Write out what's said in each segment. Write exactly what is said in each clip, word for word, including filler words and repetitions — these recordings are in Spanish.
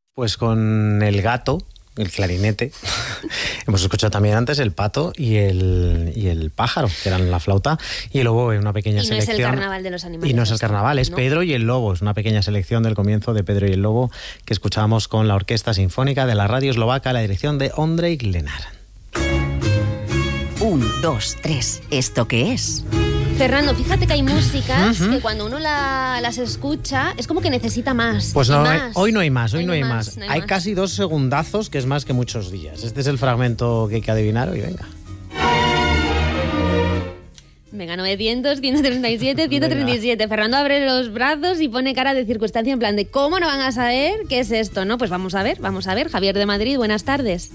Pues con el gato, el clarinete. Hemos escuchado también antes el pato y el, y el pájaro, que eran la flauta, y el lobo, una pequeña y no selección. es el carnaval de los animales. Y no es el carnaval, es ¿no? Pedro y el lobo. Es una pequeña selección del comienzo de Pedro y el lobo que escuchábamos con la Orquesta Sinfónica de la Radio Eslovaca, la dirección de Ondrej Glenar. Un, dos, tres. ¿Esto qué es? Fernando, fíjate que hay músicas Uh-huh. que cuando uno la, las escucha es como que necesita más. Pues no, más. hoy no hay más, hoy, Hoy no hay más. no hay Hay más. casi dos segundazos, que es más que muchos días. Este es el fragmento que hay que adivinar hoy, venga. Venga, novecientos, ciento treinta y siete, ciento treinta y siete. Fernando abre los brazos y pone cara de circunstancia en plan de ¿cómo no van a saber qué es esto? No, pues vamos a ver, vamos a ver. Javier de Madrid, buenas tardes.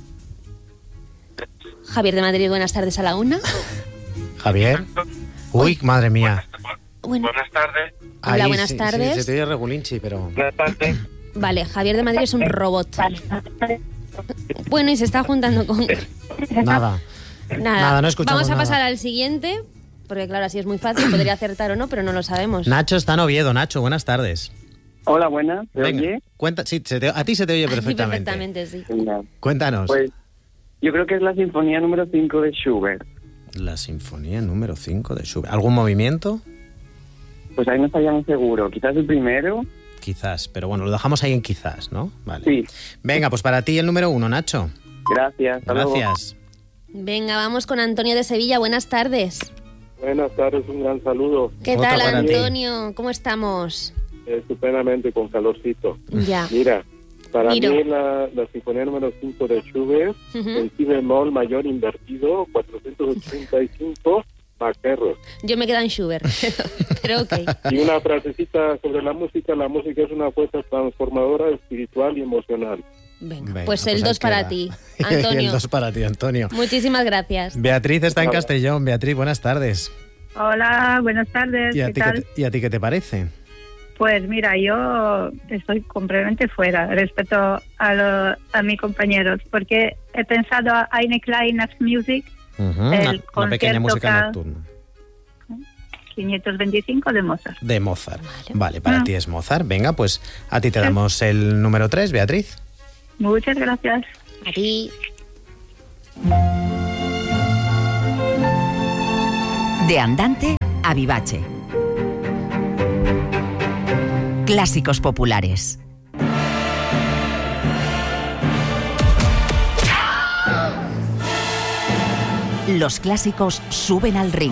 Javier de Madrid, buenas tardes a la una. Javier. Uy, madre mía. Bueno, Buenas tardes. Hola, Ahí buenas sí, tardes. Sí, se te oye regulinchi, pero... Buenas tardes. vale, Javier de Madrid es un robot. Bueno, y se está juntando con... Nada. Nada, Nada, no escuchamos vamos a nada. pasar al siguiente, porque claro, así es muy fácil, podría acertar o no, pero no lo sabemos. Nacho está en Oviedo. Nacho, buenas tardes. Hola, buenas. ¿Se Venga, oye? cuenta, sí, se te- a ti se te oye A mí perfectamente. perfectamente, sí. Venga. Cuéntanos. Pues yo creo que es la Sinfonía número cinco de Schubert. La Sinfonía número cinco de Schubert. ¿Algún movimiento? Pues ahí no estaríamos seguros. Quizás el primero. Quizás, pero bueno, lo dejamos ahí en quizás, ¿no? Vale. Sí. Venga, pues para ti el número uno, Nacho. Gracias. Hasta luego. Gracias. Venga, vamos con Antonio de Sevilla, buenas tardes. Buenas tardes, un gran saludo. ¿Qué Otro tal, para ti. Antonio? ¿Cómo estamos? Estupendamente, con calorcito. Ya. Mira, para Miro. mí la, la Sinfonía número cinco de Schubert, Ujú. el si bemol mayor invertido, cuatrocientos ochenta y cinco, Maquerros. Yo me quedo en Schubert, pero ok. Y una frasecita sobre la música: la música es una fuerza transformadora espiritual y emocional. Venga, Venga, pues el ahí dos para queda. ti, el Antonio. dos para ti, Antonio. Muchísimas gracias. Beatriz está en Hola. Castellón. Beatriz, buenas tardes. Hola, buenas tardes. ¿Y a, ¿Qué ti qué tal? te, ¿Y a ti qué te parece? Pues mira, yo estoy completamente fuera respecto a, lo- a mis compañeros, porque he pensado a Eine Kleine Nachtmusik, Ujú, El una, una concierto pequeña música ca- nocturna. quinientos veinticinco de Mozart. De Mozart. Vale. Vale, para Ah. ti es Mozart. Venga, pues a ti te damos el número tres, Beatriz. Muchas gracias. A ti. De andante a vivace. Clásicos populares. Los clásicos suben al ring.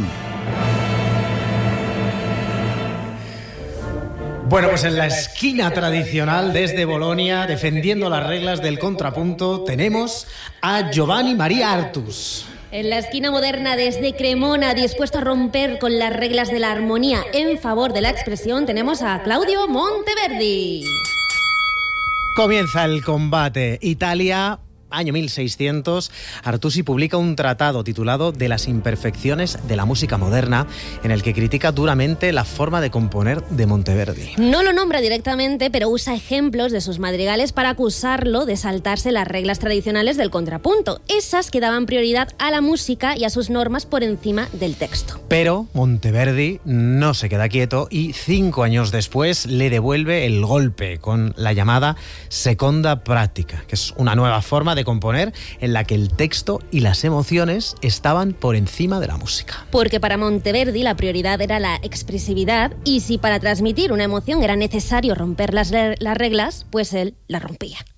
Bueno, pues en la esquina tradicional desde Bolonia, defendiendo las reglas del contrapunto, tenemos a Giovanni Maria Artus. En la esquina moderna desde Cremona, dispuesto a romper con las reglas de la armonía en favor de la expresión, tenemos a Claudio Monteverdi. Comienza el combate. Italia, año mil seiscientos, Artusi publica un tratado titulado De las imperfecciones de la música moderna, en el que critica duramente la forma de componer de Monteverdi. No lo nombra directamente, pero usa ejemplos de sus madrigales para acusarlo de saltarse las reglas tradicionales del contrapunto, esas que daban prioridad a la música y a sus normas por encima del texto. Pero Monteverdi no se queda quieto y cinco años después le devuelve el golpe con la llamada Seconda Pratica, que es una nueva forma de componer en la que el texto y las emociones estaban por encima de la música. Porque para Monteverdi la prioridad era la expresividad y si para transmitir una emoción era necesario romper las, re- las reglas, pues él las rompía.